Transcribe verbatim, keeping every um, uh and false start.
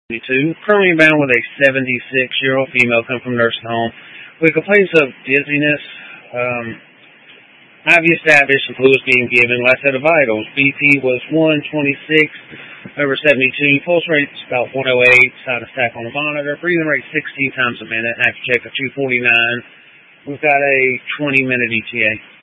Currently bound with a seventy-six-year-old female come from nursing home with complaints of dizziness. Um, I V established and fluids being given. Last set of vitals. B P was one twenty-six over seventy-two. Pulse rate's about one oh eight. Side of stack on the monitor. Breathing rate sixteen times a minute. Active check of two forty-nine. We've got a twenty-minute E T A.